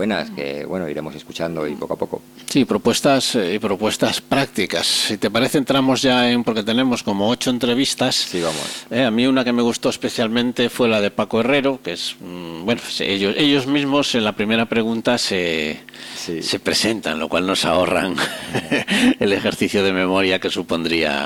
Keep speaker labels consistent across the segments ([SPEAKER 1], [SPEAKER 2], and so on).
[SPEAKER 1] buenas que, bueno, iremos escuchando y poco a poco.
[SPEAKER 2] Sí, propuestas y propuestas prácticas. Si te parece, entramos ya porque tenemos como 8 entrevistas.
[SPEAKER 1] Sí, vamos.
[SPEAKER 2] A mí una que me gustó especialmente fue la de Paco Herrero, que es, bueno, ellos mismos en la primera pregunta se presentan, lo cual nos ahorran el ejercicio de memoria que supondría.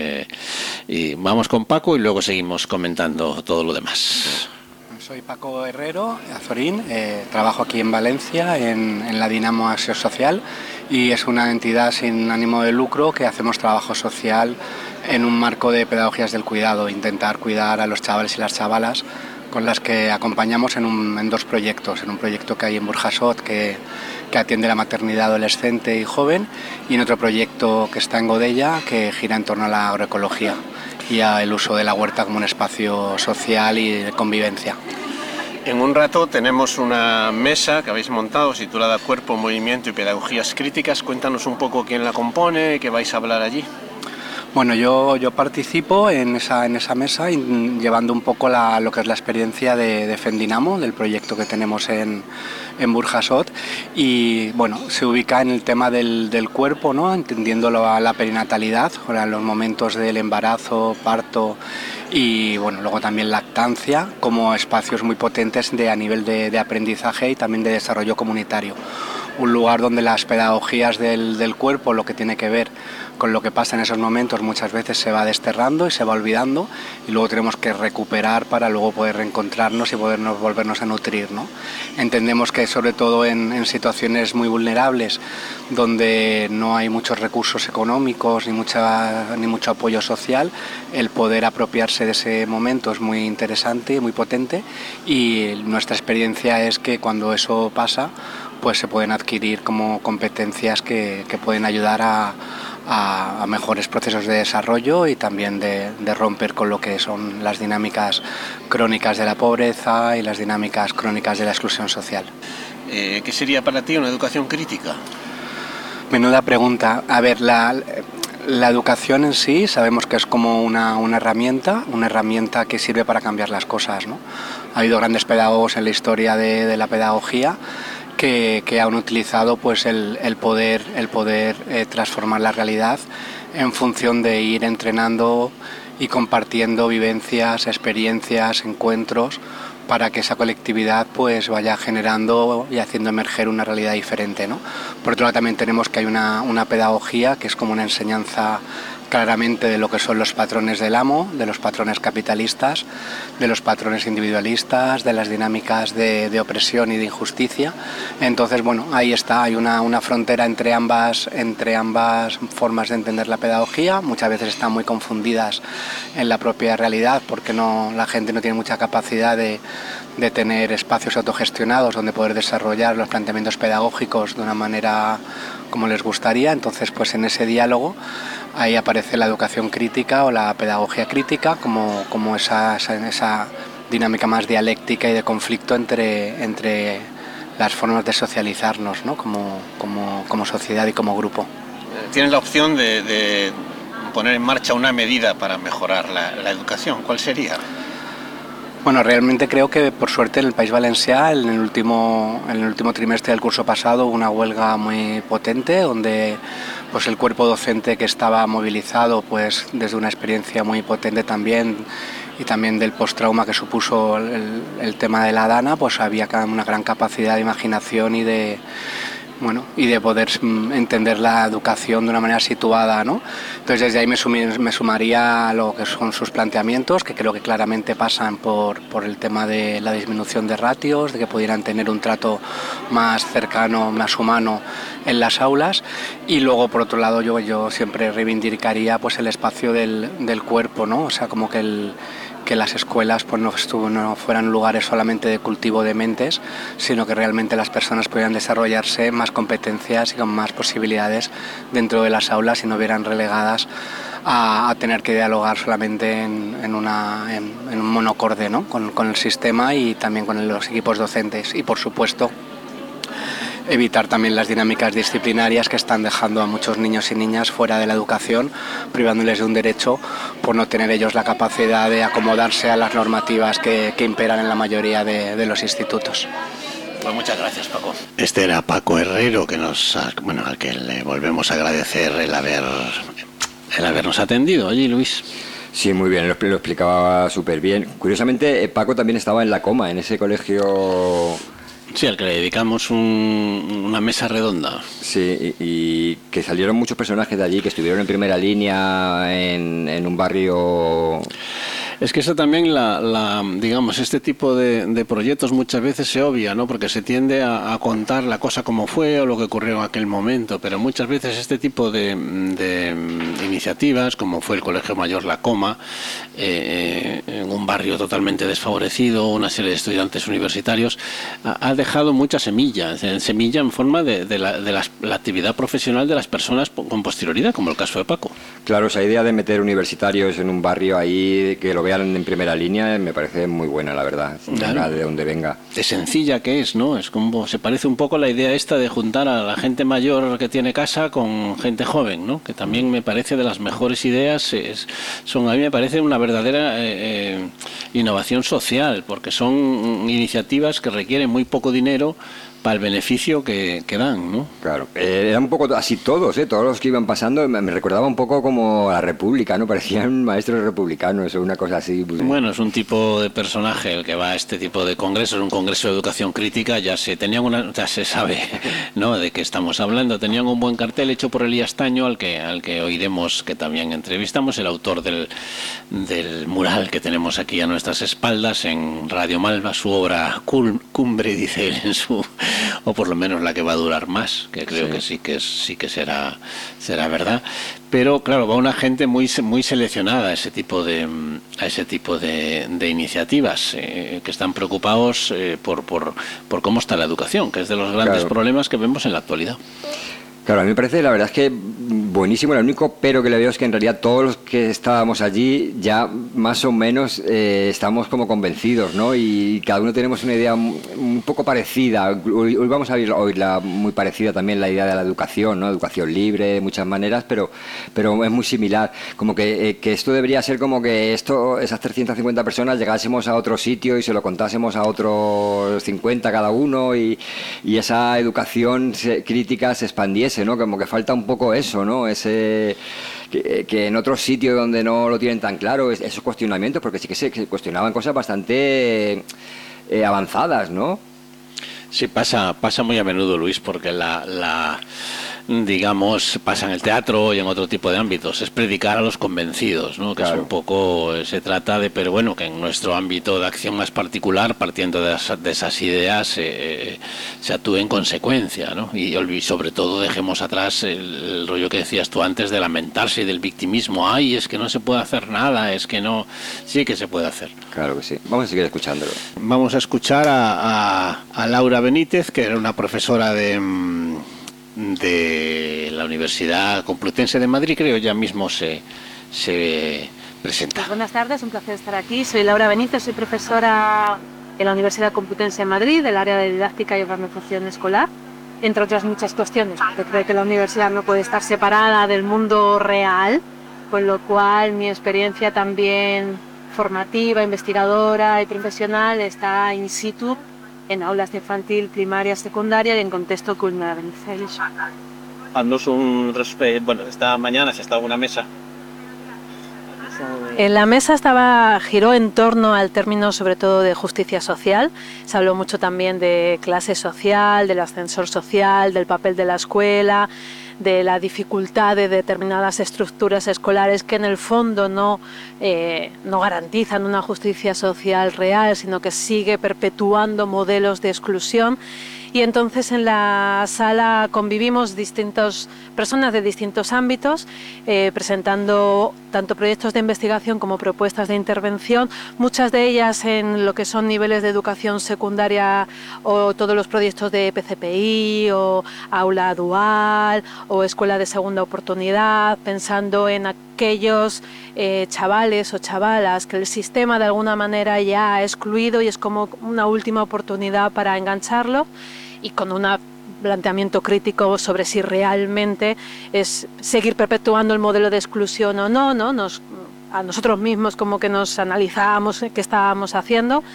[SPEAKER 2] Y vamos con Paco y luego seguimos comentando todo lo demás.
[SPEAKER 3] Soy Paco Herrero, Azorín, trabajo aquí en Valencia en la Dinamo Acción Social y es una entidad sin ánimo de lucro que hacemos trabajo social en un marco de pedagogías del cuidado, intentar cuidar a los chavales y las chavalas con las que acompañamos en 2 proyectos, en un proyecto que hay en Burjasot que atiende la maternidad adolescente y joven y en otro proyecto que está en Godella que gira en torno a la agroecología y al uso de la huerta como un espacio social y de convivencia.
[SPEAKER 2] En un rato tenemos una mesa que habéis montado titulada Cuerpo, Movimiento y Pedagogías Críticas. Cuéntanos un poco quién la compone, qué vais a hablar allí.
[SPEAKER 3] Bueno, yo participo en esa mesa llevando un poco lo que es la experiencia de Fendinamo, del proyecto que tenemos en Burjasot y bueno, se ubica en el tema del cuerpo, ¿no? Entendiendo la perinatalidad, los momentos del embarazo, parto y bueno, luego también lactancia como espacios muy potentes a nivel de aprendizaje y también de desarrollo comunitario. Un lugar donde las pedagogías del cuerpo, lo que tiene que ver con lo que pasa en esos momentos, muchas veces se va desterrando y se va olvidando y luego tenemos que recuperar para luego poder reencontrarnos y podernos volvernos a nutrir, ¿no? Entendemos que sobre todo en situaciones muy vulnerables, donde no hay muchos recursos económicos ni mucho apoyo social, el poder apropiarse de ese momento es muy interesante y muy potente y nuestra experiencia es que cuando eso pasa, pues se pueden adquirir como competencias que pueden ayudar a mejores procesos de desarrollo y también de romper con lo que son las dinámicas crónicas de la pobreza y las dinámicas crónicas de la exclusión social.
[SPEAKER 2] ¿Qué sería para ti una educación crítica?
[SPEAKER 3] Menuda pregunta. A ver, la educación en sí sabemos que es como una herramienta que sirve para cambiar las cosas, ¿no? Ha habido grandes pedagogos en la historia de la pedagogía que han utilizado pues el poder transformar la realidad en función de ir entrenando y compartiendo vivencias, experiencias, encuentros para que esa colectividad pues vaya generando y haciendo emerger una realidad diferente, ¿no? Por otro lado también tenemos que hay una pedagogía que es como una enseñanza claramente de lo que son los patrones del amo, de los patrones capitalistas, de los patrones individualistas, de las dinámicas de opresión y de injusticia. Entonces, bueno, ahí está, hay una frontera entre ambas formas de entender la pedagogía. Muchas veces están muy confundidas en la propia realidad porque la gente no tiene mucha capacidad de tener espacios autogestionados donde poder desarrollar los planteamientos pedagógicos de una manera como les gustaría. Entonces, pues en ese diálogo ahí aparece la educación crítica o la pedagogía crítica como esa dinámica más dialéctica y de conflicto entre las formas de socializarnos, ¿no? como sociedad y como grupo.
[SPEAKER 2] Tienes la opción de poner en marcha una medida para mejorar la educación. ¿Cuál sería?
[SPEAKER 3] Bueno, realmente creo que por suerte en el País Valencià en el último trimestre del curso pasado hubo una huelga muy potente donde pues el cuerpo docente que estaba movilizado pues desde una experiencia muy potente también y también del postrauma que supuso el tema de la DANA, pues había una gran capacidad de imaginación y de poder entender la educación de una manera situada, ¿no? Entonces desde ahí me sumaría a lo que son sus planteamientos, que creo que claramente pasan por el tema de la disminución de ratios, de que pudieran tener un trato más cercano, más humano en las aulas, y luego por otro lado yo siempre reivindicaría pues el espacio del cuerpo, ¿no? O sea, como que las escuelas pues no fueran lugares solamente de cultivo de mentes, sino que realmente las personas pudieran desarrollarse más competencias y con más posibilidades dentro de las aulas y no vieran relegadas a tener que dialogar solamente en un monocorde, ¿no? con el sistema y también con los equipos docentes y por supuesto evitar también las dinámicas disciplinarias que están dejando a muchos niños y niñas fuera de la educación, privándoles de un derecho por no tener ellos la capacidad de acomodarse a las normativas que imperan en la mayoría de los institutos.
[SPEAKER 2] Pues muchas gracias, Paco. Este era Paco Herrero, al que le volvemos a agradecer el habernos atendido allí, Luis.
[SPEAKER 1] Sí, muy bien, lo explicaba súper bien. Curiosamente, Paco también estaba en La Coma, en ese colegio...
[SPEAKER 2] Sí, al que le dedicamos una mesa redonda.
[SPEAKER 1] Sí, y que salieron muchos personajes de allí, que estuvieron en primera línea en un barrio...
[SPEAKER 2] Es que eso también, digamos, este tipo de proyectos muchas veces se obvia, ¿no? Porque se tiende a contar la cosa como fue o lo que ocurrió en aquel momento, pero muchas veces este tipo de iniciativas, como fue el Colegio Mayor La Coma, en un barrio totalmente desfavorecido, una serie de estudiantes universitarios, ha dejado muchas semillas, semilla en forma de la actividad profesional de las personas con posterioridad, como el caso de Paco.
[SPEAKER 1] Claro, esa idea de meter universitarios en un barrio ahí, que lo vean en primera línea, me parece muy buena, la verdad, venga de donde venga.
[SPEAKER 2] De sencilla que es, ¿no? Es como, se parece un poco a la idea esta de juntar a la gente mayor que tiene casa con gente joven, ¿no? Que también me parece de las mejores ideas, a mí me parece una verdadera innovación social, porque son iniciativas que requieren muy poco dinero para el beneficio que dan, ¿no?
[SPEAKER 1] Claro, eran un poco así todos los que iban pasando, me recordaba un poco como a la República, ¿no? Parecían maestros republicanos o una cosa así. Pues...
[SPEAKER 2] Bueno, es un tipo de personaje el que va a este tipo de congresos, un congreso de educación crítica, ya se sabe, ¿no?, de qué estamos hablando. Tenían un buen cartel hecho por Elías Taño, al que oiremos, que también entrevistamos, el autor del mural que tenemos aquí a nuestras espaldas en Radio Malva, su obra cumbre, dice él en su... o por lo menos la que va a durar más, que creo que sí que será verdad, pero claro, va una gente muy seleccionada a ese tipo de iniciativas, que están preocupados por cómo está la educación, que es de los grandes problemas que vemos en la actualidad.
[SPEAKER 1] Claro, a mí me parece, la verdad es que buenísimo. El único pero que le veo es que en realidad todos los que estábamos allí ya más o menos estamos como convencidos, ¿no? Y cada uno tenemos una idea un poco parecida. Hoy vamos a oírla muy parecida también, la idea de la educación, ¿no? Educación libre, de muchas maneras, pero es muy similar. Como que esto debería ser como que esas 350 personas llegásemos a otro sitio y se lo contásemos a otros 50 cada uno y esa educación crítica se expandiese, ¿no? Como que falta un poco eso, ¿no? Ese que en otros sitios donde no lo tienen tan claro, esos cuestionamientos, porque sí que se cuestionaban cosas bastante avanzadas, ¿no?
[SPEAKER 2] Sí, pasa muy a menudo, Luis, porque digamos, pasa en el teatro y en otro tipo de ámbitos, es predicar a los convencidos, ¿no? Que claro, es un poco, se trata de, pero bueno, que en nuestro ámbito de acción más particular, partiendo de esas ideas, se actúe en consecuencia, ¿no? Y sobre todo dejemos atrás el rollo que decías tú antes de lamentarse y del victimismo. Ay, es que no se puede hacer nada, es que no, sí que se puede hacer.
[SPEAKER 1] Claro que sí. Vamos a seguir escuchándolo.
[SPEAKER 2] Vamos a escuchar a Laura Benítez, que era una profesora de la Universidad Complutense de Madrid, creo, ya mismo se presenta.
[SPEAKER 4] Pues buenas tardes, un placer estar aquí. Soy Laura Benítez, soy profesora en la Universidad Complutense de Madrid, del área de didáctica y organización escolar, entre otras muchas cuestiones, porque creo que la universidad no puede estar separada del mundo real, con lo cual mi experiencia también formativa, investigadora y profesional está in situ en aulas de infantil, primaria, secundaria y en contexto cultural.
[SPEAKER 2] Haznos esta mañana se estaba una mesa.
[SPEAKER 4] En la mesa giró en torno al término sobre todo de justicia social. Se habló mucho también de clase social, del ascensor social, del papel de la escuela, de la dificultad de determinadas estructuras escolares que en el fondo no garantizan una justicia social real, sino que sigue perpetuando modelos de exclusión. Y entonces en la sala convivimos personas de distintos ámbitos, presentando tanto proyectos de investigación como propuestas de intervención, muchas de ellas en lo que son niveles de educación secundaria o todos los proyectos de PCPI o aula dual o escuela de segunda oportunidad, pensando en aquellos chavales o chavalas que el sistema de alguna manera ya ha excluido y es como una última oportunidad para engancharlo, y con un planteamiento crítico sobre si realmente es seguir perpetuando el modelo de exclusión o no, a nosotros mismos como que nos analizábamos qué estábamos haciendo.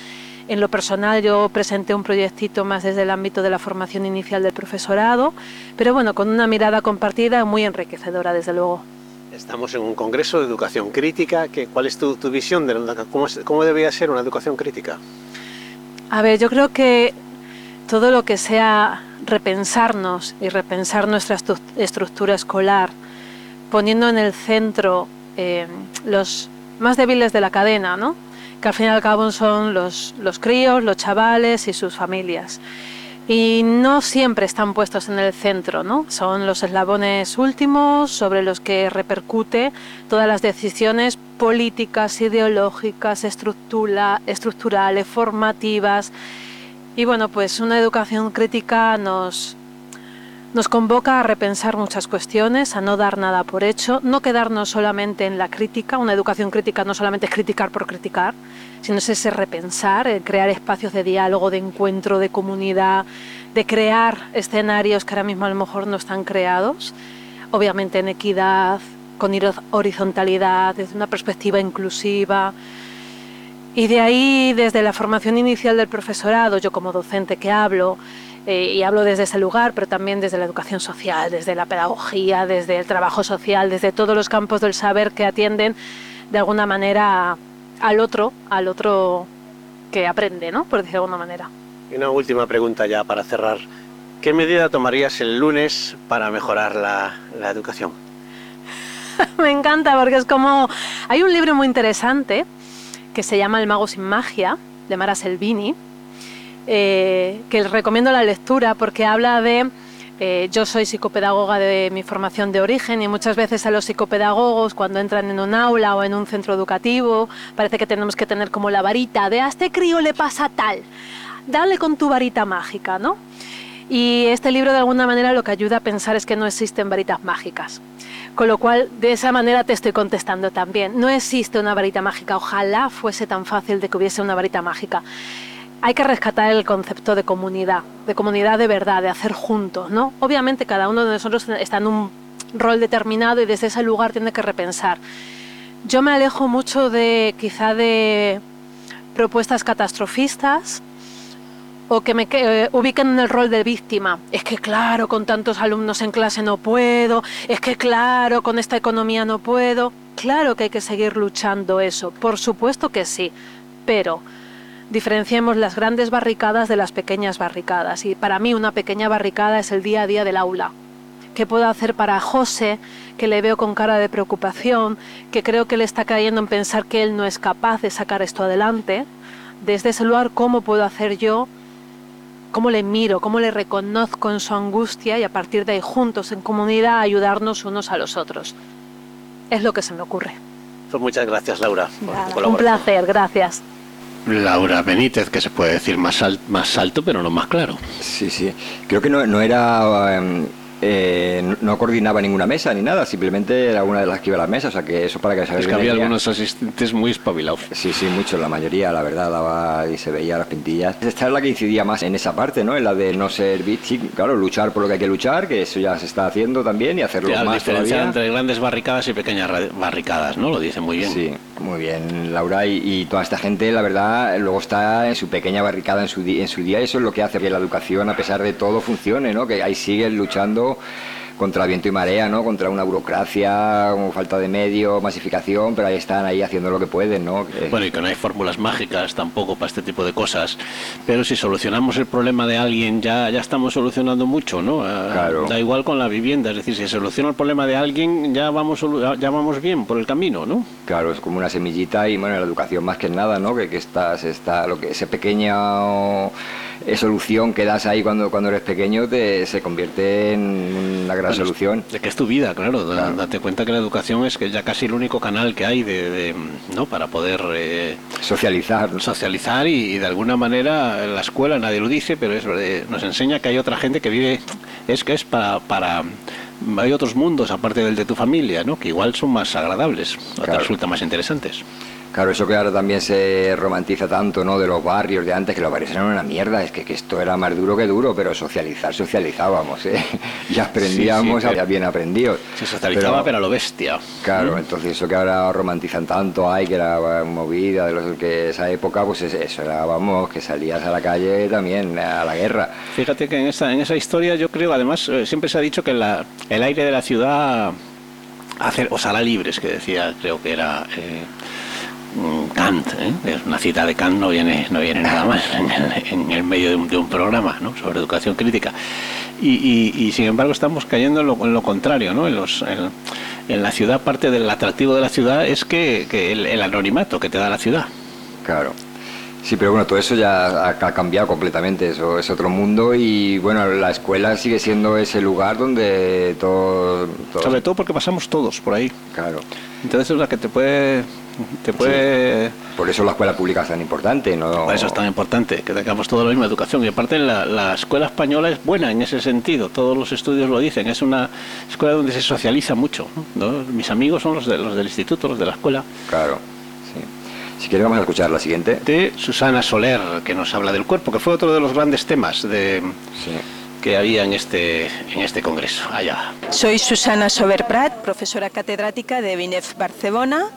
[SPEAKER 4] En lo personal yo presenté un proyectito más desde el ámbito de la formación inicial del profesorado, pero bueno, con una mirada compartida muy enriquecedora, desde luego.
[SPEAKER 5] Estamos en un congreso de educación crítica. ¿Cuál es tu visión de cómo debería ser una educación crítica?
[SPEAKER 4] A ver, yo creo que todo lo que sea repensarnos y repensar nuestra estructura escolar, poniendo en el centro los más débiles de la cadena, ¿no? Que al fin y al cabo son los críos, los chavales y sus familias. Y no siempre están puestos en el centro, ¿no? Son los eslabones últimos sobre los que repercute todas las decisiones políticas, ideológicas, estructurales, formativas. Y bueno, pues una educación crítica nos convoca a repensar muchas cuestiones, a no dar nada por hecho, no quedarnos solamente en la crítica. Una educación crítica no solamente es criticar por criticar, sino es ese repensar, crear espacios de diálogo, de encuentro, de comunidad, de crear escenarios que ahora mismo a lo mejor no están creados, obviamente en equidad, con horizontalidad, desde una perspectiva inclusiva. Y de ahí, desde la formación inicial del profesorado, yo como docente que hablo, y hablo desde ese lugar, pero también desde la educación social, desde la pedagogía, desde el trabajo social, desde todos los campos del saber que atienden de alguna manera al otro que aprende, ¿no? Por decirlo de alguna manera.
[SPEAKER 5] Y una última pregunta ya para cerrar. ¿Qué medida tomarías el lunes para mejorar la educación?
[SPEAKER 4] Me encanta porque es como... Hay un libro muy interesante que se llama El mago sin magia, de Mara Selvini, que les recomiendo la lectura porque habla de... yo soy psicopedagoga de mi formación de origen y muchas veces a los psicopedagogos cuando entran en un aula o en un centro educativo parece que tenemos que tener como la varita de a este crío le pasa tal, dale con tu varita mágica, ¿no? Y este libro de alguna manera lo que ayuda a pensar es que no existen varitas mágicas. Con lo cual, de esa manera te estoy contestando también. No existe una varita mágica. Ojalá fuese tan fácil de que hubiese una varita mágica. Hay que rescatar el concepto de comunidad de verdad, de hacer juntos, ¿no? Obviamente cada uno de nosotros está en un rol determinado y desde ese lugar tiene que repensar. Yo me alejo mucho de propuestas catastrofistas o que me ubiquen en el rol de víctima. Es que claro, con tantos alumnos en clase no puedo, es que claro, con esta economía no puedo. Claro que hay que seguir luchando eso, por supuesto que sí, pero diferenciemos las grandes barricadas de las pequeñas barricadas. Y para mí una pequeña barricada es el día a día del aula. ¿Qué puedo hacer para José, que le veo con cara de preocupación, que creo que le está cayendo en pensar que él no es capaz de sacar esto adelante? Desde ese lugar, ¿cómo puedo hacer yo? ¿Cómo le miro? ¿Cómo le reconozco en su angustia? Y a partir de ahí, juntos, en comunidad, ayudarnos unos a los otros. Es lo que se me ocurre.
[SPEAKER 5] Pues muchas gracias, Laura.
[SPEAKER 4] Un placer, gracias.
[SPEAKER 2] Laura Benítez, que se puede decir más alto, pero no más claro.
[SPEAKER 1] Sí, sí. Creo que no era... no coordinaba ninguna mesa ni nada, simplemente era una de las que iba a la mesa, o sea que eso para que se
[SPEAKER 2] Es que había algunos asistentes muy espabilados.
[SPEAKER 1] Sí, sí, muchos, la mayoría, la verdad, daba y se veía las pintillas. Esta es la que incidía más en esa parte, ¿no? En la de no ser víctima, claro, luchar por lo que hay que luchar, que eso ya se está haciendo también y hacerlo
[SPEAKER 2] ya,
[SPEAKER 1] más
[SPEAKER 2] diferenciar
[SPEAKER 1] todavía.
[SPEAKER 2] Entre grandes barricadas y pequeñas barricadas, ¿no? Lo dice muy bien.
[SPEAKER 1] Sí, muy bien, Laura, y toda esta gente, la verdad, luego está en su pequeña barricada en su día, y eso es lo que hace que la educación, a pesar de todo, funcione, ¿no? Que ahí siguen luchando contra viento y marea, ¿no? Contra una burocracia, falta de medios, masificación, pero ahí están ahí haciendo lo que pueden, ¿no?
[SPEAKER 2] Bueno, y que no hay fórmulas mágicas tampoco para este tipo de cosas, pero si solucionamos el problema de alguien ya estamos solucionando mucho, ¿no?
[SPEAKER 1] Claro.
[SPEAKER 2] Da igual con la vivienda, es decir, si se soluciona el problema de alguien ya vamos bien por el camino, ¿no?
[SPEAKER 1] Claro, es como una semillita y bueno, la educación más que nada, ¿no? Que lo que ese pequeña solución que das ahí cuando eres pequeño se convierte en una gran solución.
[SPEAKER 2] De que es tu vida, claro. Date cuenta que la educación es que ya casi el único canal que hay ¿no? Para poder
[SPEAKER 1] socializar, ¿no?
[SPEAKER 2] Socializar y de alguna manera en la escuela nadie lo dice, pero nos enseña que hay otra gente que vive, es para hay otros mundos aparte del de tu familia, ¿no? Que igual son más agradables, o te resultan más interesantes.
[SPEAKER 1] Claro, eso que ahora también se romantiza tanto, ¿no? De los barrios de antes, que los barrios eran una mierda, es que esto era más duro que duro, pero socializábamos, ¿eh? Y aprendíamos, sí, bien aprendidos.
[SPEAKER 2] Se socializaba, pero a lo bestia.
[SPEAKER 1] Claro, entonces eso que ahora romantizan tanto, que era movida de los que esa época, pues eso era, vamos, que salías a la calle también, a la guerra.
[SPEAKER 2] Fíjate que en esa historia yo creo, además, siempre se ha dicho que el aire de la ciudad os hará libres, que decía, creo que era... Kant, es una cita de Kant, no viene nada más en el medio de un programa, ¿no? Sobre educación crítica, y sin embargo estamos cayendo en lo contrario, ¿no? En la ciudad, parte del atractivo de la ciudad es que el anonimato que te da la ciudad.
[SPEAKER 1] Claro. Sí, pero bueno, todo eso ya ha cambiado completamente, eso es otro mundo, y bueno, la escuela sigue siendo ese lugar donde todo...
[SPEAKER 2] Sobre todo porque pasamos todos por ahí.
[SPEAKER 1] Claro.
[SPEAKER 2] Entonces es la que te puede...
[SPEAKER 1] Sí. Por eso la escuela pública es tan importante, ¿no?
[SPEAKER 2] Por eso es tan importante, que tengamos toda la misma educación. Y aparte la escuela española es buena en ese sentido, todos los estudios lo dicen, es una escuela donde se socializa mucho, ¿no? Mis amigos son los del instituto, los de la escuela.
[SPEAKER 1] Claro, sí. Si quieres vamos a escuchar la siguiente.
[SPEAKER 2] De Susana Soler, que nos habla del cuerpo, que fue otro de los grandes temas que había en este congreso. Allá.
[SPEAKER 6] Soy Susana Soler Prat, profesora catedrática de BINEF Barcelona,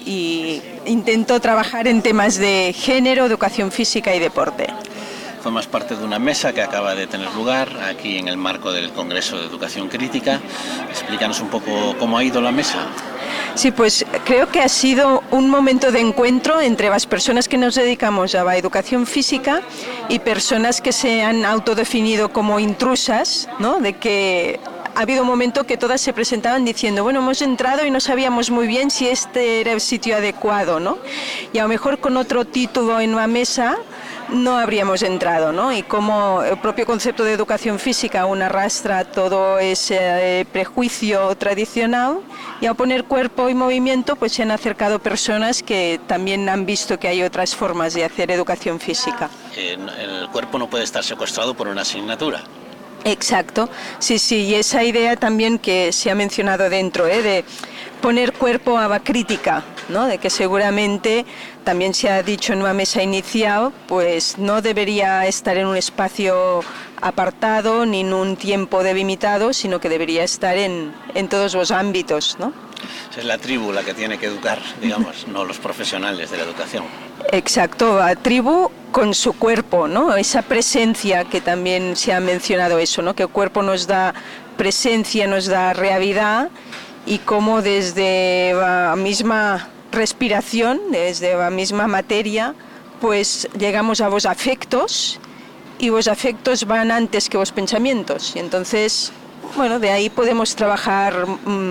[SPEAKER 6] y intento trabajar en temas de género, educación física y deporte.
[SPEAKER 2] Formas parte de una mesa que acaba de tener lugar aquí en el marco del Congreso de Educación Crítica. Explícanos un poco cómo ha ido la mesa.
[SPEAKER 6] Sí, pues creo que ha sido un momento de encuentro entre las personas que nos dedicamos a la educación física y personas que se han autodefinido como intrusas, ¿no? De que ha habido un momento que todas se presentaban diciendo, bueno, hemos entrado y no sabíamos muy bien si este era el sitio adecuado, ¿no? Y a lo mejor con otro título en la mesa no habríamos entrado, ¿no? Y como el propio concepto de educación física aún arrastra todo ese prejuicio tradicional, y al poner cuerpo y movimiento pues se han acercado personas que también han visto que hay otras formas de hacer educación física.
[SPEAKER 2] El cuerpo no puede estar secuestrado por una asignatura.
[SPEAKER 6] Exacto, sí, y esa idea también que se ha mencionado dentro, de poner cuerpo a la crítica, ¿no? De que seguramente también se ha dicho en una mesa inicial, pues no debería estar en un espacio apartado ni en un tiempo delimitado, sino que debería estar en todos los ámbitos, ¿no?
[SPEAKER 2] Es la tribu la que tiene que educar, digamos, no los profesionales de la educación.
[SPEAKER 6] Exacto, la tribu con su cuerpo, ¿no? Esa presencia que también se ha mencionado eso, ¿no? Que el cuerpo nos da presencia, nos da realidad, y cómo desde la misma respiración, desde la misma materia, pues llegamos a los afectos, y los afectos van antes que los pensamientos. Y entonces, bueno, de ahí podemos trabajar,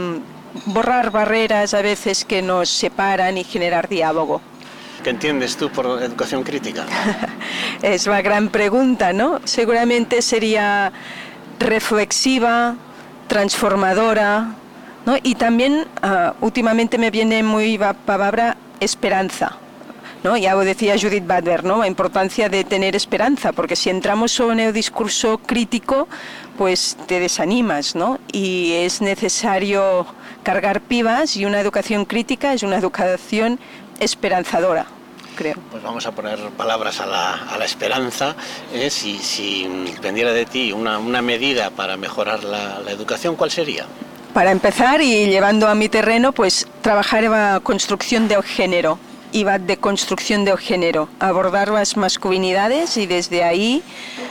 [SPEAKER 6] borrar barreras a veces que nos separan y generar diálogo.
[SPEAKER 2] ¿Qué entiendes tú por educación crítica?
[SPEAKER 6] Es una gran pregunta, ¿no? Seguramente sería reflexiva, transformadora, ¿no? Y también últimamente me viene muy la palabra esperanza, ¿no? Ya lo decía Judith Butler, ¿no? La importancia de tener esperanza, porque si entramos solo en el discurso crítico, pues te desanimas, ¿no? Y es necesario cargar pilas, y una educación crítica es una educación esperanzadora, creo.
[SPEAKER 2] Pues vamos a poner palabras a la esperanza. Si dependiera de ti una medida para mejorar la educación, ¿cuál sería?
[SPEAKER 6] Para empezar, y llevando a mi terreno, pues trabajar en la construcción del género y la deconstrucción del género, abordar las masculinidades y desde ahí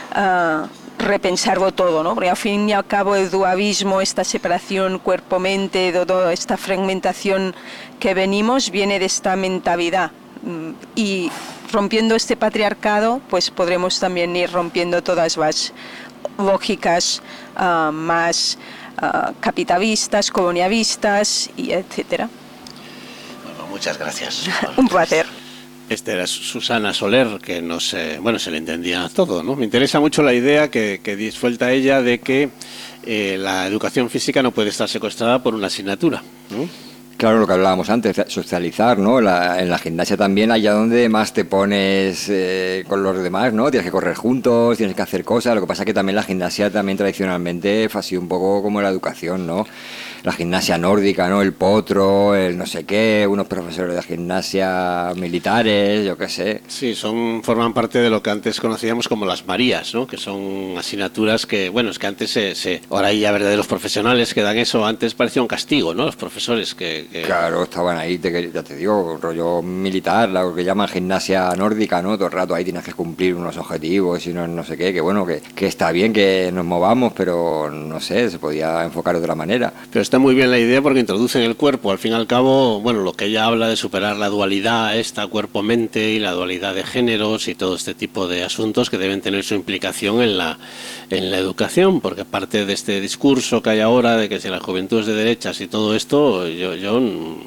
[SPEAKER 6] repensarlo todo, ¿no? Porque al fin y al cabo el dualismo, esta separación cuerpo-mente, toda esta fragmentación que venimos, viene de esta mentalidad, y rompiendo este patriarcado pues podremos también ir rompiendo todas las lógicas más capitalistas, colonialistas, y etcétera.
[SPEAKER 2] Bueno, muchas gracias.
[SPEAKER 6] Un placer.
[SPEAKER 2] Esta era Susana Soler, que se le entendía todo, ¿no? Me interesa mucho la idea que suelta ella de que la educación física no puede estar secuestrada por una asignatura, ¿no?
[SPEAKER 1] Claro, lo que hablábamos antes, socializar, ¿no? En la gimnasia también, allá donde más te pones con los demás, ¿no? Tienes que correr juntos, tienes que hacer cosas. Lo que pasa es que también la gimnasia también tradicionalmente ha sido un poco como la educación, ¿no? la gimnasia nórdica, ¿no? El potro, el no sé qué, unos profesores de gimnasia militares, yo qué sé.
[SPEAKER 2] Sí, forman parte de lo que antes conocíamos como las Marías, ¿no? Que son asignaturas que, bueno, es que antes ahora hay ya verdaderos profesionales que dan eso, antes parecía un castigo, ¿no? Los profesores que...
[SPEAKER 1] Claro, estaban ahí, ya te digo, rollo militar, lo que llaman gimnasia nórdica, ¿no? Todo el rato ahí tienes que cumplir unos objetivos y no sé qué, que bueno, que está bien que nos movamos, pero no sé, se podía enfocar de otra manera.
[SPEAKER 2] Pero está muy bien la idea porque introducen el cuerpo, al fin y al cabo, bueno, lo que ella habla de superar la dualidad, cuerpo-mente y la dualidad de géneros y todo este tipo de asuntos que deben tener su implicación en la educación, porque aparte de este discurso que hay ahora de que si la juventud es de derechas y todo esto, yo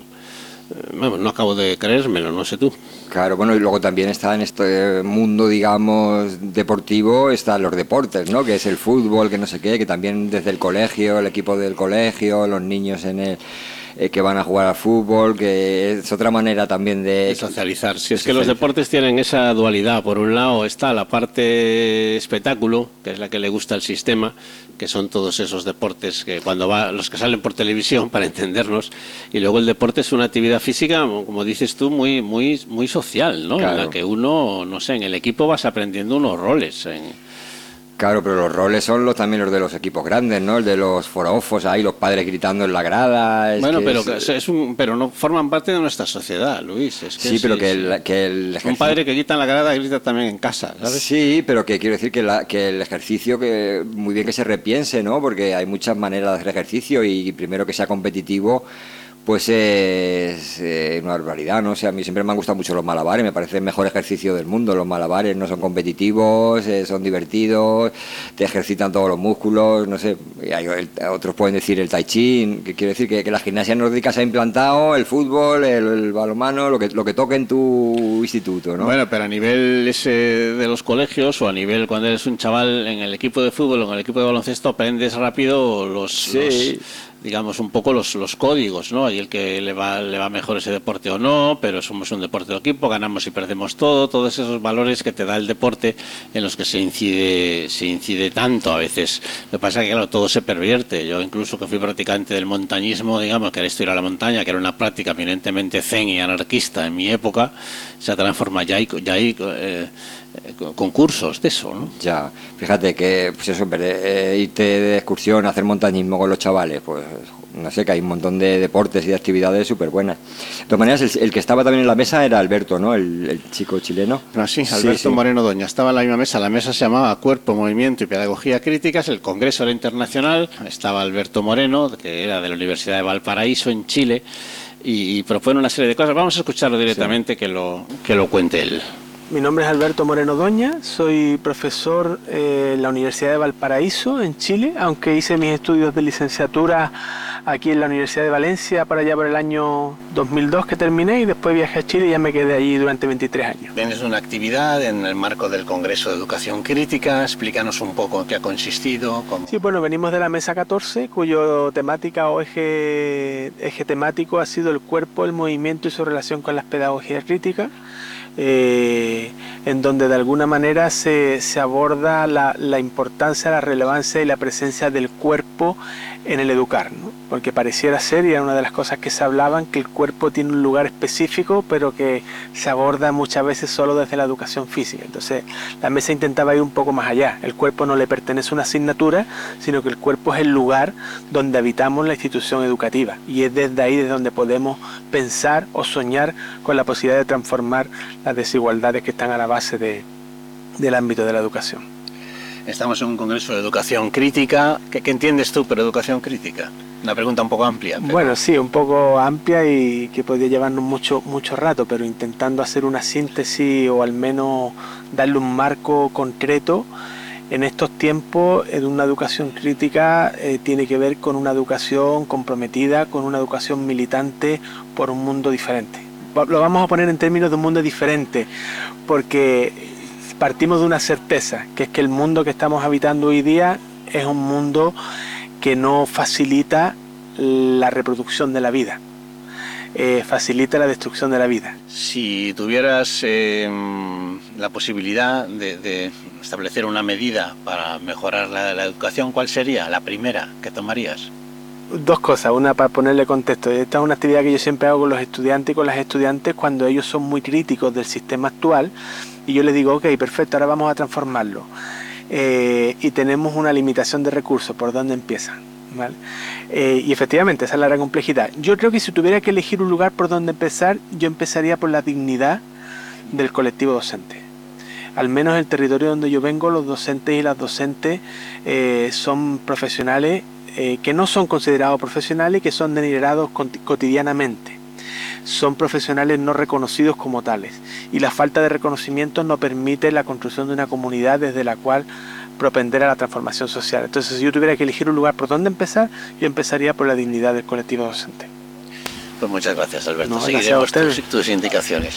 [SPEAKER 2] no acabo de creérmelo, no sé tú.
[SPEAKER 1] Claro, bueno, y luego también está en este mundo, digamos, deportivo, están los deportes, ¿no? Que es el fútbol, que no sé qué, que también desde el colegio, el equipo del colegio, los niños que van a jugar al fútbol, que es otra manera también de
[SPEAKER 2] socializar. Si es que los deportes tienen esa dualidad, por un lado está la parte espectáculo, que es la que le gusta al sistema, que son todos esos deportes que los que salen por televisión, para entendernos, y luego el deporte es una actividad física, como dices tú, muy muy muy social, ¿no?
[SPEAKER 1] Claro.
[SPEAKER 2] En la que uno, no sé, en el equipo vas aprendiendo unos roles.
[SPEAKER 1] Claro, pero los roles son también los de los equipos grandes, ¿no? El de los forofos, ahí los padres gritando en la grada.
[SPEAKER 2] Bueno, pero no forman parte de nuestra sociedad, Luis. Es que
[SPEAKER 1] sí, pero que
[SPEAKER 2] un padre que grita en la grada grita también en casa, ¿sabes?
[SPEAKER 1] Sí, pero que quiero decir que el ejercicio, que muy bien que se repiense, ¿no? Porque hay muchas maneras de hacer ejercicio y primero que sea competitivo, pues es una barbaridad, ¿no? O sea, a mí siempre me han gustado mucho los malabares, me parece el mejor ejercicio del mundo. Los malabares no son competitivos, son divertidos, te ejercitan todos los músculos, no sé. Otros pueden decir el tai chi, que quiere decir que la gimnasia nórdica se ha implantado, el fútbol, el balonmano, lo que toque en tu instituto, ¿no?
[SPEAKER 2] Bueno, pero a nivel de los colegios o a nivel cuando eres un chaval en el equipo de fútbol o en el equipo de baloncesto aprendes rápido digamos un poco los códigos, ¿no? Y el que le va mejor ese deporte o no, pero somos un deporte de equipo, ganamos y perdemos todos esos valores que te da el deporte en los que se incide tanto a veces. Lo que pasa es que claro, todo se pervierte. Yo incluso que fui practicante del montañismo, digamos, que era esto ir a la montaña, que era una práctica eminentemente zen y anarquista en mi época, se transforma ya hay concursos de eso, ¿no?
[SPEAKER 1] Ya, fíjate que pues eso, irte de excursión, hacer montañismo con los chavales, pues no sé, que hay un montón de deportes y de actividades súper buenas. De todas maneras, el que estaba también en la mesa era Alberto, ¿no? El chico chileno.
[SPEAKER 2] Ah, sí, Alberto Moreno Doña. Estaba en la misma mesa. La mesa se llamaba Cuerpo, Movimiento y Pedagogía Críticas. El Congreso era internacional. Estaba Alberto Moreno, que era de la Universidad de Valparaíso, en Chile, y propone una serie de cosas. Vamos a escucharlo directamente, que lo cuente él.
[SPEAKER 7] Mi nombre es Alberto Moreno Doña, soy profesor en la Universidad de Valparaíso, en Chile, aunque hice mis estudios de licenciatura aquí en la Universidad de Valencia para allá por el año 2002 que terminé, y después viajé a Chile y ya me quedé allí durante 23 años.
[SPEAKER 2] Tienes una actividad en el marco del Congreso de Educación Crítica, explícanos un poco en qué ha consistido.
[SPEAKER 7] Sí, bueno, venimos de la mesa 14, cuyo temática o eje temático ha sido el cuerpo, el movimiento y su relación con las pedagogías críticas. En donde de alguna manera se aborda la importancia, la relevancia y la presencia del cuerpo en el educar, ¿no? Porque pareciera ser, y era una de las cosas que se hablaban, que el cuerpo tiene un lugar específico, pero que se aborda muchas veces solo desde la educación física. Entonces la mesa intentaba ir un poco más allá. El cuerpo no le pertenece a una asignatura, sino que el cuerpo es el lugar donde habitamos la institución educativa, y es desde ahí desde donde podemos pensar o soñar con la posibilidad de transformar las desigualdades que están a la base del ámbito de la educación.
[SPEAKER 2] Estamos en un congreso de educación crítica. ¿Qué entiendes tú por educación crítica? Una pregunta un poco amplia. Pero...
[SPEAKER 7] Bueno, sí, un poco amplia y que podría llevarnos mucho rato, pero intentando hacer una síntesis o al menos darle un marco concreto. En estos tiempos, una educación crítica tiene que ver con una educación comprometida, con una educación militante por un mundo diferente. Lo vamos a poner en términos de un mundo diferente, porque partimos de una certeza, que es que el mundo que estamos habitando hoy día es un mundo que no facilita la reproducción de la vida, facilita la destrucción de la vida.
[SPEAKER 2] Si tuvieras la posibilidad de establecer una medida para mejorar la educación, ¿cuál sería la primera que tomarías?
[SPEAKER 7] dos cosas. Una, para ponerle contexto. Esta es una actividad que yo siempre hago con los estudiantes y con las estudiantes cuando ellos son muy críticos del sistema actual, y yo les digo, ok, perfecto, ahora vamos a transformarlo. Y tenemos una limitación de recursos, ¿por dónde empiezan? ¿Vale? Y efectivamente, esa es la gran complejidad. Yo creo que si tuviera que elegir un lugar por donde empezar, yo empezaría por la dignidad del colectivo docente. Al menos en el territorio donde yo vengo, los docentes y las docentes son profesionales que no son considerados profesionales y que son denigrados cotidianamente. Son profesionales no reconocidos como tales, y la falta de reconocimiento no permite la construcción de una comunidad desde la cual propender a la transformación social. Entonces, si yo tuviera que elegir un lugar por donde empezar, yo empezaría por la dignidad del colectivo docente.
[SPEAKER 2] Pues muchas gracias, Alberto.
[SPEAKER 7] No,
[SPEAKER 2] seguiremos
[SPEAKER 7] gracias
[SPEAKER 2] tus indicaciones.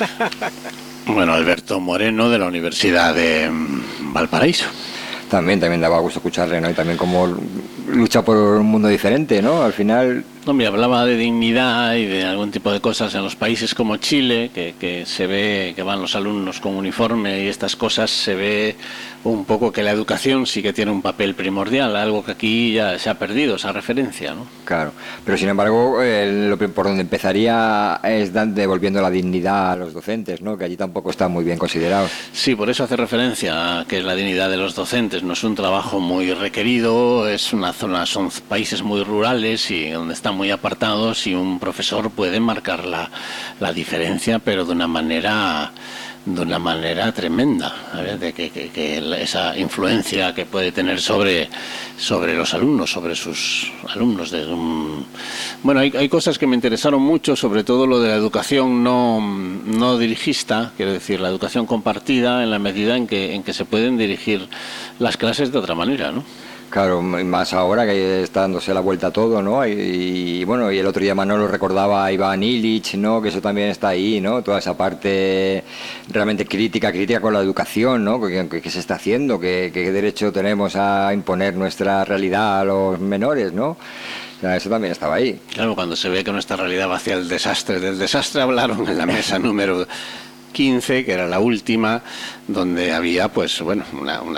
[SPEAKER 2] Bueno, Alberto Moreno, de la Universidad de Valparaíso.
[SPEAKER 1] También daba gusto escucharle, ¿no? Y también como lucha por un mundo diferente, ¿no? Al final...
[SPEAKER 2] No, me hablaba de dignidad y de algún tipo de cosas en los países como Chile, que se ve que van los alumnos con uniforme y estas cosas, se ve un poco que la educación sí que tiene un papel primordial, algo que aquí ya se ha perdido, esa referencia, ¿no?
[SPEAKER 1] Claro, pero sin embargo, por donde empezaría es devolviendo la dignidad a los docentes, ¿no? Que allí tampoco está muy bien considerado.
[SPEAKER 2] Sí, por eso hace referencia a que es la dignidad de los docentes. No es un trabajo muy requerido, es una zona, son países muy rurales y donde están muy apartados, y un profesor puede marcar la diferencia, pero de una manera tremenda, ¿sabes? De que esa influencia que puede tener sobre los alumnos, sobre sus alumnos. Bueno, hay cosas que me interesaron mucho, sobre todo lo de la educación no dirigista, quiero decir, la educación compartida, en la medida en que se pueden dirigir las clases de otra manera, ¿no?
[SPEAKER 1] Claro, más ahora que está dándose la vuelta a todo, ¿no? Y bueno, y el otro día Manolo recordaba a Iván Illich, ¿no? Que eso también está ahí, ¿no? Toda esa parte realmente crítica con la educación, ¿no? Que se está haciendo, que derecho tenemos a imponer nuestra realidad a los menores, ¿no? O sea, eso también estaba ahí.
[SPEAKER 2] Claro, cuando se ve que nuestra realidad va hacia el desastre, del desastre hablaron en la mesa número 15, que era la última, donde había, pues, bueno,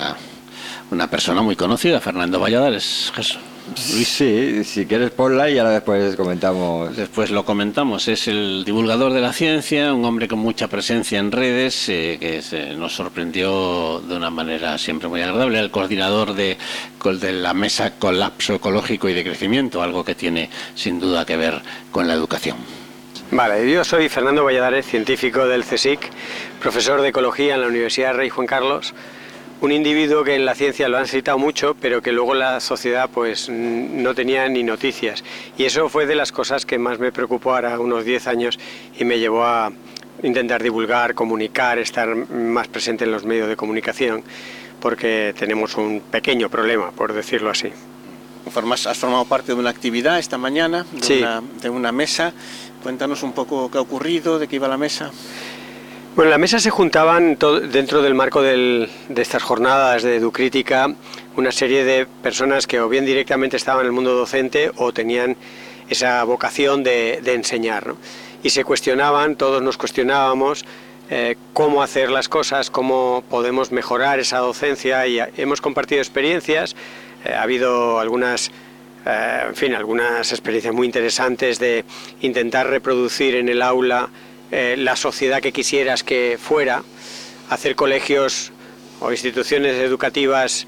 [SPEAKER 2] una persona muy conocida, Fernando Valladares.
[SPEAKER 1] Luis. Sí, si quieres ponla y ahora después comentamos.
[SPEAKER 2] Después lo comentamos. Es el divulgador de la ciencia, un hombre con mucha presencia en redes, que nos sorprendió de una manera siempre muy agradable. El coordinador de la mesa Colapso Ecológico y de Crecimiento, algo que tiene sin duda que ver con la educación.
[SPEAKER 8] Vale, yo soy Fernando Valladares, científico del CSIC, profesor de Ecología en la Universidad Rey Juan Carlos. Un individuo que en la ciencia lo han citado mucho, pero que luego la sociedad pues no tenía ni noticias. Y eso fue de las cosas que más me preocupó ahora unos 10 años y me llevó a intentar divulgar, comunicar, estar más presente en los medios de comunicación, porque tenemos un pequeño problema, por decirlo así.
[SPEAKER 5] Has formado parte de una actividad esta mañana,
[SPEAKER 8] sí,
[SPEAKER 5] de una mesa. Cuéntanos un poco qué ha ocurrido, de qué iba la mesa.
[SPEAKER 8] Bueno, en la mesa se juntaban dentro del marco de estas jornadas de Educrítica una serie de personas que o bien directamente estaban en el mundo docente o tenían esa vocación de enseñar, ¿no? Y se cuestionaban, todos nos cuestionábamos cómo hacer las cosas, cómo podemos mejorar esa docencia, y hemos compartido experiencias. Ha habido algunas experiencias muy interesantes de intentar reproducir en el aula la sociedad que quisieras que fuera, hacer colegios o instituciones educativas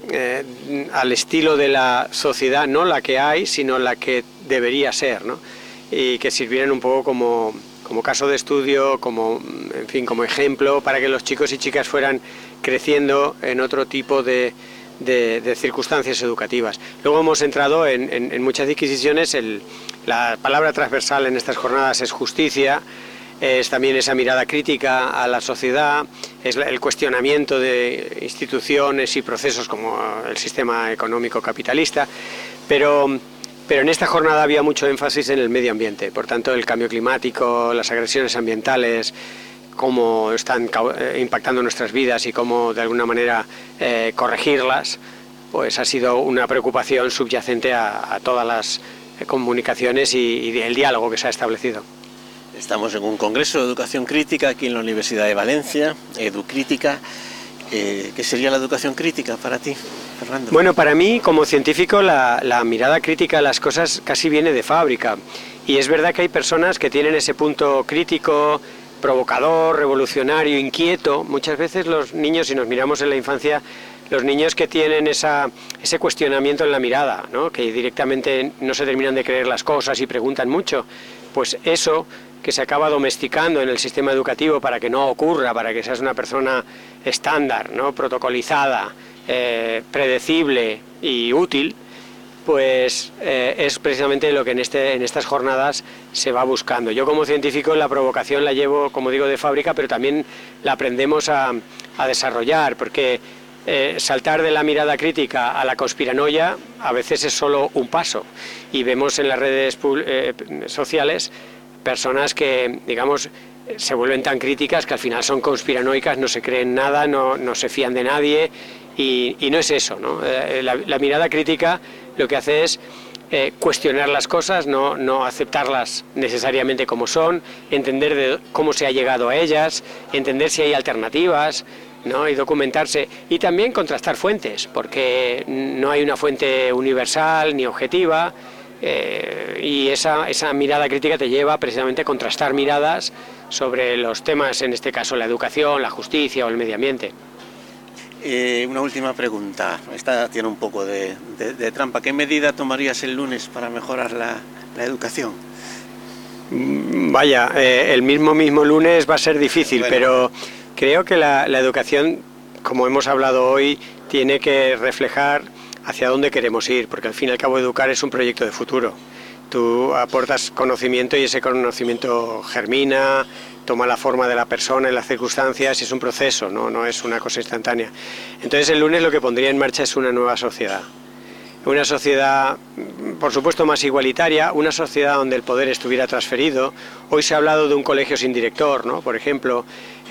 [SPEAKER 8] al estilo de la sociedad, no la que hay, sino la que debería ser, ¿no? Y que sirvieran un poco como caso de estudio, como ejemplo, para que los chicos y chicas fueran creciendo en otro tipo de circunstancias educativas. Luego hemos entrado en muchas disquisiciones. La palabra transversal en estas jornadas es justicia, es también esa mirada crítica a la sociedad, es el cuestionamiento de instituciones y procesos como el sistema económico capitalista, pero en esta jornada había mucho énfasis en el medio ambiente. Por tanto, el cambio climático, las agresiones ambientales, cómo están impactando nuestras vidas y cómo de alguna manera corregirlas, pues ha sido una preocupación subyacente a todas las comunicaciones y el diálogo que se ha establecido.
[SPEAKER 5] Estamos en un congreso de educación crítica aquí en la Universidad de Valencia, Educrítica. ¿Qué sería la educación crítica para ti?
[SPEAKER 2] Fernando.
[SPEAKER 8] Bueno, para mí, como científico, la mirada crítica a las cosas casi viene de fábrica. Y es verdad que hay personas que tienen ese punto crítico, provocador, revolucionario, inquieto. Muchas veces los niños, si nos miramos en la infancia, los niños que tienen ese cuestionamiento en la mirada, ¿no? Que directamente no se terminan de creer las cosas y preguntan mucho, pues eso que se acaba domesticando en el sistema educativo para que no ocurra, para que seas una persona estándar, ¿no? Protocolizada, predecible y útil, pues es precisamente lo que en estas jornadas se va buscando. Yo como científico la provocación la llevo, como digo, de fábrica, pero también la aprendemos a desarrollar, porque saltar de la mirada crítica a la conspiranoia a veces es solo un paso, y vemos en las redes sociales personas que, digamos, se vuelven tan críticas que al final son conspiranoicas, no se creen nada, no se fían de nadie, y no es eso, ¿no? La mirada crítica lo que hace es cuestionar las cosas, no aceptarlas necesariamente como son, entender de cómo se ha llegado a ellas, entender si hay alternativas, ¿no? Y documentarse, y también contrastar fuentes, porque no hay una fuente universal ni objetiva, y esa mirada crítica te lleva precisamente a contrastar miradas sobre los temas, en este caso la educación, la justicia o el medio ambiente.
[SPEAKER 2] Una última pregunta, esta tiene un poco de trampa. ¿Qué medida tomarías el lunes para mejorar la educación?
[SPEAKER 8] Vaya, el mismo lunes va a ser difícil, bueno, pero creo que la educación, como hemos hablado hoy, tiene que reflejar hacia dónde queremos ir, porque al fin y al cabo educar es un proyecto de futuro. Tú aportas conocimiento y ese conocimiento germina, toma la forma de la persona en las circunstancias, y es un proceso, no es una cosa instantánea. Entonces el lunes lo que pondría en marcha es una nueva sociedad. Una sociedad, por supuesto, más igualitaria, una sociedad donde el poder estuviera transferido. Hoy se ha hablado de un colegio sin director, ¿no? Por ejemplo,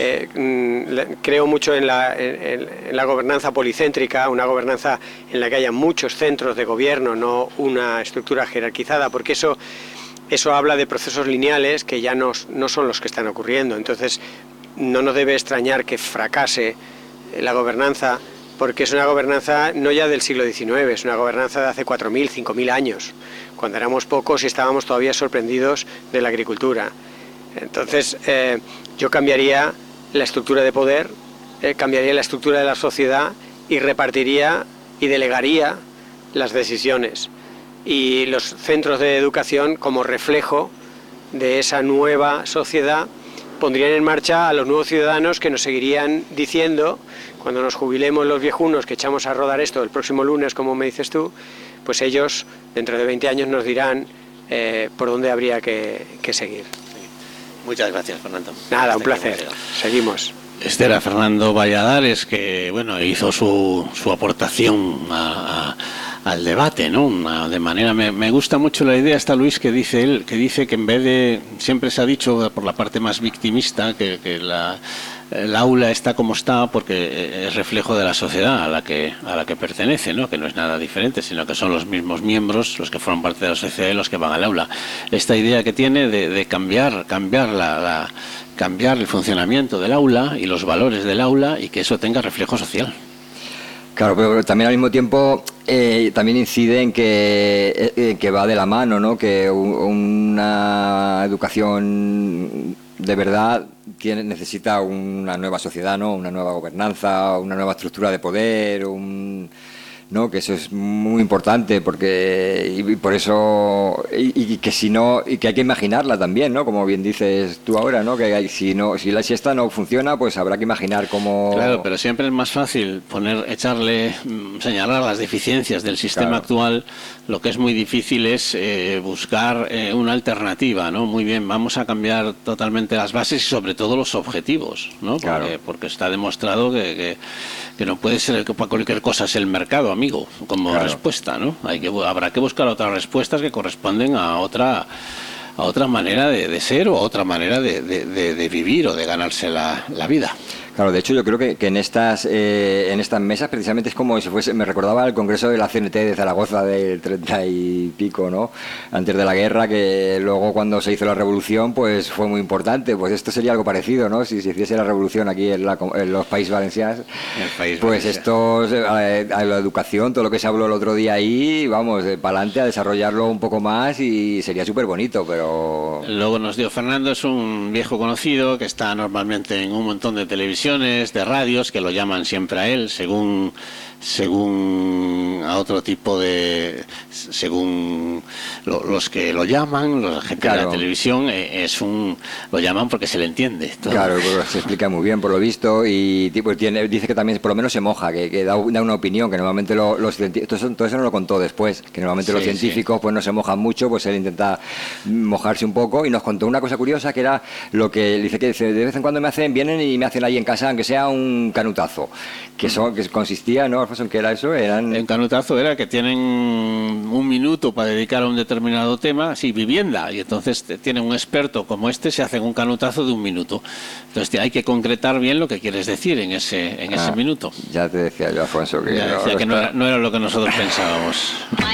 [SPEAKER 8] creo mucho en la gobernanza policéntrica, una gobernanza en la que haya muchos centros de gobierno, no una estructura jerarquizada, porque eso habla de procesos lineales que ya no son los que están ocurriendo. Entonces, no nos debe extrañar que fracase la gobernanza, porque es una gobernanza no ya del siglo XIX, es una gobernanza de hace 4.000, 5.000 años, cuando éramos pocos y estábamos todavía sorprendidos de la agricultura. Entonces, yo cambiaría la estructura de poder, cambiaría la estructura de la sociedad y repartiría y delegaría las decisiones. Y los centros de educación, como reflejo de esa nueva sociedad, pondrían en marcha a los nuevos ciudadanos que nos seguirían diciendo, cuando nos jubilemos los viejunos, que echamos a rodar esto el próximo lunes, como me dices tú, pues ellos dentro de 20 años nos dirán por dónde habría que seguir.
[SPEAKER 2] Muchas gracias, Fernando.
[SPEAKER 8] Nada, un placer. Seguimos.
[SPEAKER 2] Este era Fernando Valladares, que bueno, hizo su aportación al debate, ¿no? De manera, me gusta mucho la idea esta, Luis, que dice él, que dice que en vez de, siempre se ha dicho por la parte más victimista, que el aula está como está porque es reflejo de la sociedad a la que pertenece, ¿no? Que no es nada diferente, sino que son los mismos miembros los que forman parte de la sociedad y los que van al aula. Esta idea que tiene de cambiar el funcionamiento del aula y los valores del aula, y que eso tenga reflejo social.
[SPEAKER 1] Claro, pero también al mismo tiempo también incide en que va de la mano, ¿no? Que una educación de verdad necesita una nueva sociedad, ¿no? Una nueva gobernanza, una nueva estructura de poder, ¿no? Que eso es muy importante, porque y por eso y que si no, y que hay que imaginarla también, ¿no? Como bien dices tú ahora, ¿no? Que si esta no funciona, pues habrá que imaginar cómo.
[SPEAKER 2] Claro, pero siempre es más fácil señalar las deficiencias del sistema actual. Lo que es muy difícil es buscar una alternativa, ¿no? Muy bien, vamos a cambiar totalmente las bases y sobre todo los objetivos, ¿no? Porque está demostrado que no puede ser que para cualquier cosa es el mercado, amigo, como respuesta, ¿no? Habrá que buscar otras respuestas que corresponden a otra manera de ser o a otra manera de vivir o de ganarse la vida.
[SPEAKER 1] Claro, de hecho yo creo que en estas mesas precisamente es como si fuese, me recordaba el Congreso de la CNT de Zaragoza del 30 y pico, ¿no? Antes de la guerra, que luego cuando se hizo la revolución pues fue muy importante. Pues esto sería algo parecido, ¿no? Si se hiciese la revolución aquí en los Países Valencianos, pues esto, a la educación, todo lo que se habló el otro día ahí, vamos, para adelante a desarrollarlo un poco más y sería súper bonito, pero...
[SPEAKER 2] Luego nos dio Fernando, es un viejo conocido que está normalmente en un montón de televisiones, de radios, que lo llaman siempre a él, según a otro tipo de... según los que lo llaman, la gente de la televisión, lo llaman porque se le entiende todo.
[SPEAKER 1] Claro, pues se explica muy bien por lo visto, y pues dice que también por lo menos se moja, que da una opinión, que normalmente los científicos, todo eso no lo contó después, que normalmente los científicos pues no se mojan mucho, pues él intenta mojarse un poco, y nos contó una cosa curiosa, que era lo que dice, que de vez en cuando vienen y me hacen ahí en casa, aunque sea un canutazo, que consistía, ¿no, Alfonso, en qué era eso?
[SPEAKER 2] El canutazo era que tienen un minuto para dedicar a un determinado tema, sí, vivienda, y entonces tienen un experto como se hacen un canutazo de un minuto. Entonces hay que concretar bien lo que quieres decir en ese minuto.
[SPEAKER 1] Ya te decía yo, Alfonso, que
[SPEAKER 2] no era lo que nosotros pensábamos.